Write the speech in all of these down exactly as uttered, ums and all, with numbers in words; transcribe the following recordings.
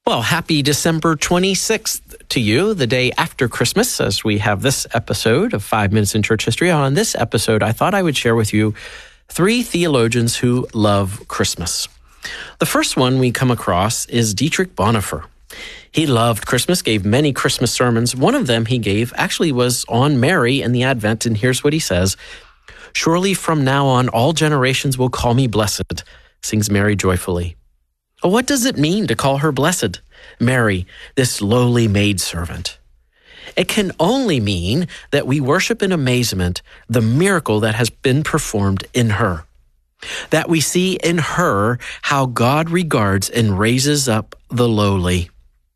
Well, happy December twenty-sixth to you, the day after Christmas, as we have this episode of Five Minutes in Church History. On this episode, I thought I would share with you three theologians who love Christmas. The first one we come across is Dietrich Bonhoeffer. He loved Christmas, gave many Christmas sermons. One of them he gave actually was on Mary and the Advent, and here's what he says. "Surely from now on all generations will call me blessed," sings Mary joyfully. Well, what does it mean to call her blessed? Mary, this lowly maidservant. It can only mean that we worship in amazement the miracle that has been performed in her. That we see in her how God regards and raises up the lowly.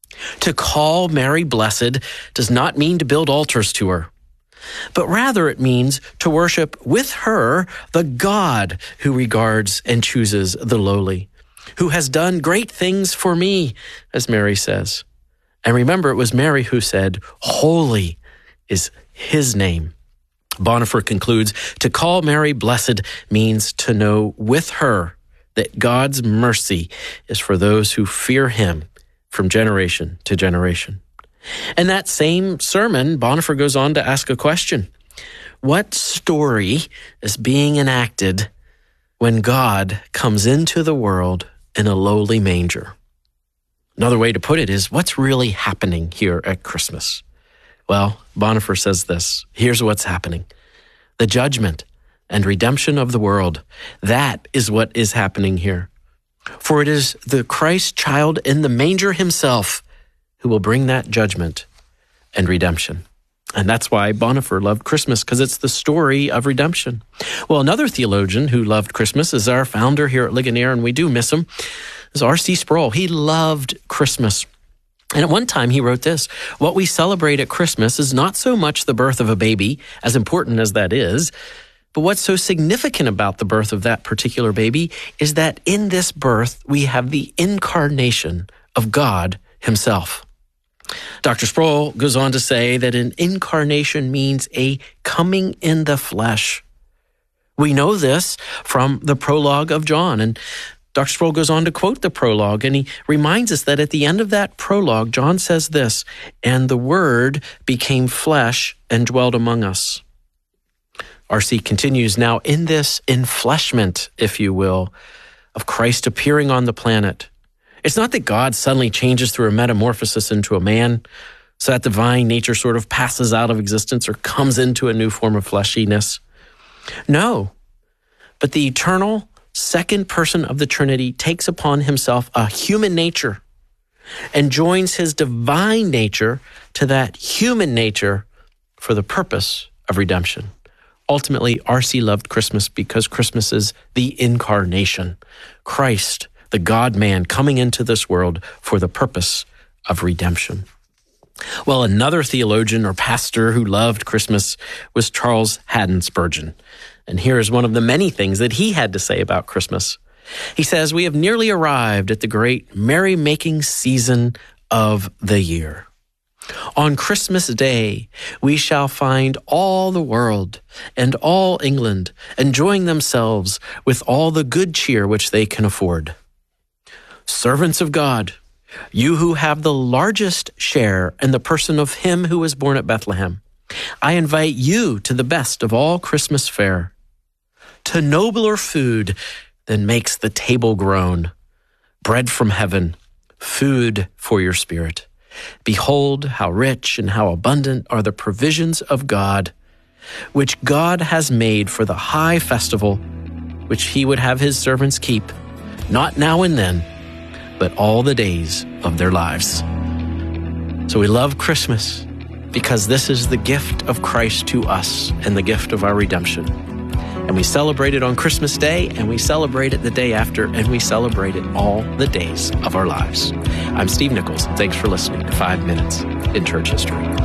To call Mary blessed does not mean to build altars to her, but rather it means to worship with her the God who regards and chooses the lowly, who has done great things for me, as Mary says. And remember, it was Mary who said, "Holy is his name." Bonhoeffer concludes, to call Mary blessed means to know with her that God's mercy is for those who fear him from generation to generation. In that same sermon, Bonhoeffer goes on to ask a question. What story is being enacted when God comes into the world in a lowly manger? Another way to put it is, what's really happening here at Christmas? Well, Bonhoeffer says this. Here's what's happening. The judgment and redemption of the world. That is what is happening here. For it is the Christ child in the manger himself who will bring that judgment and redemption. And that's why Bonhoeffer loved Christmas, because it's the story of redemption. Well, another theologian who loved Christmas is our founder here at Ligonier, and we do miss him, is R C Sproul. He loved Christmas. And at one time he wrote this, what we celebrate at Christmas is not so much the birth of a baby, as important as that is, but what's so significant about the birth of that particular baby is that in this birth we have the incarnation of God himself. Doctor Sproul goes on to say that an incarnation means a coming in the flesh. We know this from the prologue of John, and Doctor Sproul goes on to quote the prologue, and he reminds us that at the end of that prologue, John says this, "And the Word became flesh and dwelt among us." R C continues, now in this enfleshment, if you will, of Christ appearing on the planet, it's not that God suddenly changes through a metamorphosis into a man, so that divine nature sort of passes out of existence or comes into a new form of fleshiness. No, but the eternal second person of the Trinity takes upon himself a human nature and joins his divine nature to that human nature for the purpose of redemption. Ultimately, R C loved Christmas because Christmas is the incarnation. Christ, the God-man, coming into this world for the purpose of redemption. Well, another theologian or pastor who loved Christmas was Charles Haddon Spurgeon. And here is one of the many things that he had to say about Christmas. He says, we have nearly arrived at the great merry-making season of the year. On Christmas Day, we shall find all the world and all England enjoying themselves with all the good cheer which they can afford. Servants of God, you who have the largest share in the person of him who was born at Bethlehem, I invite you to the best of all Christmas fare, to nobler food than makes the table groan, bread from heaven, food for your spirit. Behold, how rich and how abundant are the provisions of God, which God has made for the high festival, which he would have his servants keep, not now and then, but all the days of their lives. So we love Christmas because this is the gift of Christ to us and the gift of our redemption. And we celebrate it on Christmas Day, and we celebrate it the day after, and we celebrate it all the days of our lives. I'm Steve Nichols, and thanks for listening to Five Minutes in Church History.